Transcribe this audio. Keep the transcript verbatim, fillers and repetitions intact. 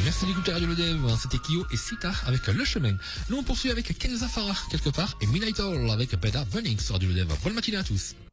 Merci d'écouter Radio Le Dev. C'était Kyo et Sita avec Le Chemin. Nous on poursuit avec Kenza Farah quelque part et Midnight Owl avec Beda Bunning sur Radio Le Dev. Bonne matinée à tous.